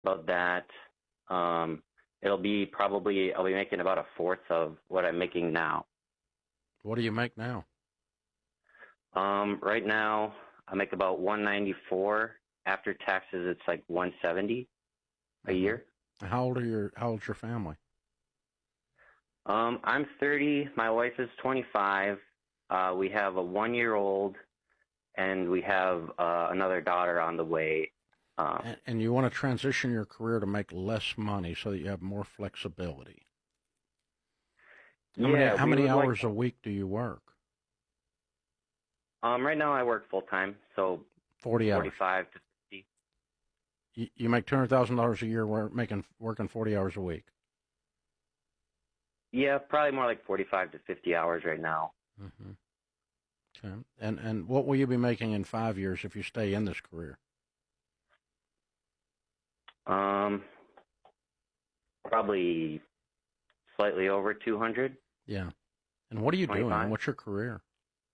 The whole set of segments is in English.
about that. It'll be probably I'll be making about a fourth of what I'm making now. What do you make now? Right now I make about 194. After taxes, it's like 170 a year. How old's your family? I'm 30. My wife is 25. We have a 1-year-old, and we have another daughter on the way. And you want to transition your career to make less money so that you have more flexibility. How many hours a week do you work? Right now I work full time, so 40 hours. 45 to 50. You make $200,000 a year working 40 hours a week. Yeah, probably more like 45 to 50 hours right now. Mm-hmm. Okay. And what will you be making in 5 years if you stay in this career? Probably slightly over 200. Yeah. And what are you 25. doing? What's your career?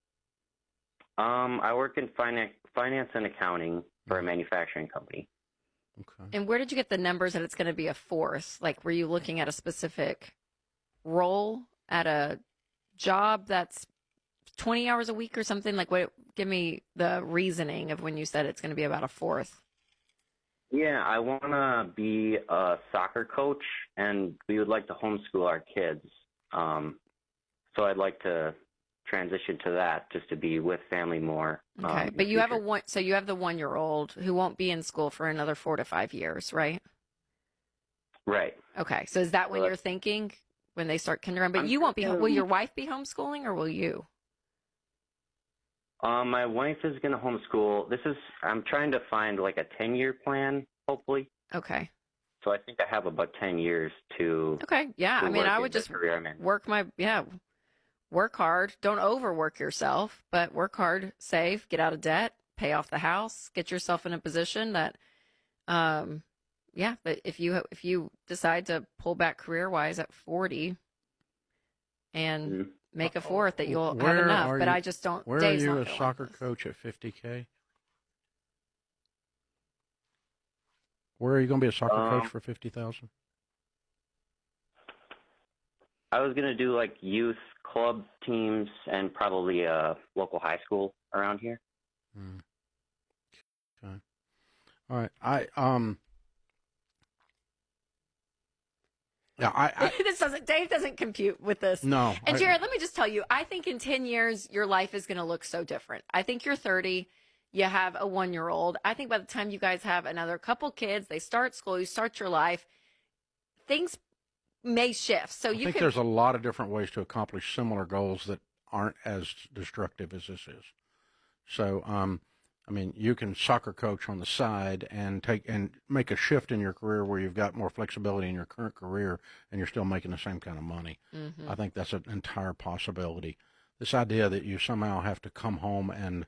I work in finance and accounting for a manufacturing company. Okay. And where did you get the numbers that it's going to be a fourth? Like, were you looking at a specific role at a job that's 20 hours a week or something? Like, what? Give me the reasoning of when you said it's going to be about a fourth. Yeah, I want to be a soccer coach, and we would like to homeschool our kids. So I'd like to transition to that just to be with family more. Okay, but you have so you have the 1-year-old who won't be in school for another 4 to 5 years, right? Right. Okay, so is that when you're thinking when they start kindergarten? But you won't be. Will your wife be homeschooling, or will you? My wife is going to homeschool. I'm trying to find like a 10-year plan, hopefully. Okay. So I think I have about 10 years to. Okay. Yeah. I mean, I would just work hard. Don't overwork yourself, but work hard, save, get out of debt, pay off the house, get yourself in a position that, but if you decide to pull back career-wise at 40 and make a fourth, that you'll have enough. But I just don't. Where Dave's are you not a soccer coach at 50K? Where are you going to be a soccer coach for 50,000? I was going to do like youth club teams and probably a local high school around here. Okay. All right. Dave doesn't compute with this. No. And Jared, let me just tell you, I think in 10 years, your life is going to look so different. I think you're 30. You have a 1-year-old. I think by the time you guys have another couple kids, they start school, you start your life, things may shift. So I think there's a lot of different ways to accomplish similar goals that aren't as destructive as this is. So, I mean, you can soccer coach on the side and make a shift in your career where you've got more flexibility in your current career and you're still making the same kind of money. Mm-hmm. I think that's an entire possibility. This idea that you somehow have to come home and,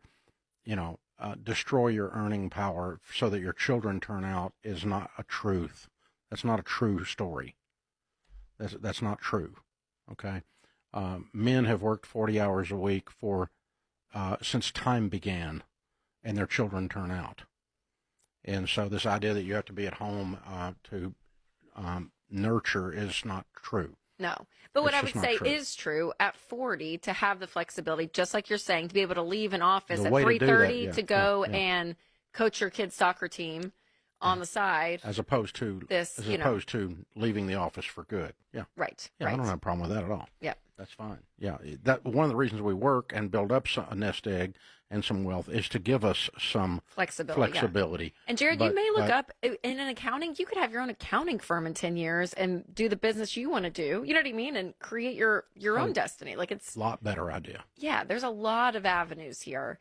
destroy your earning power so that your children turn out is not a truth. That's not a true story. That's not true. Okay. Men have worked 40 hours a week since time began, and their children turn out. And so this idea that you have to be at home to nurture is not true. No. But what I would say is true at 40 to have the flexibility, just like you're saying, to be able to leave an office at 3:30 to go and coach your kid's soccer team on the side. As opposed to leaving the office for good. Yeah. Right. Yeah, right. I don't have a problem with that at all. Yeah. That's fine. Yeah. That one of the reasons we work and build up a nest egg and some wealth is to give us some flexibility. Yeah. And Jared, you may look up in an accounting, you could have your own accounting firm in 10 years and do the business you want to do. You know what I mean? And create your own destiny. Like it's a lot better idea. Yeah. There's a lot of avenues here.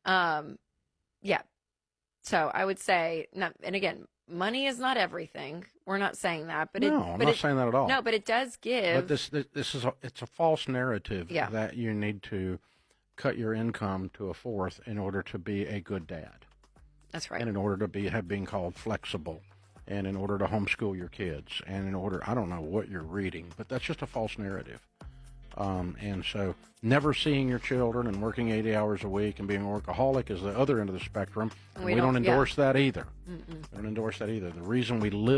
Yeah. So I would say, and again, money is not everything. We're not saying that, but I'm not saying that at all. No, but it does give. But it's a false narrative that you need to cut your income to a fourth in order to be a good dad. That's right. And in order to have being called flexible, and in order to homeschool your kids, and in order, I don't know what you're reading, but that's just a false narrative. And so never seeing your children and working 80 hours a week and being a workaholic is the other end of the spectrum. And we don't endorse that either. We don't endorse that either. The reason we live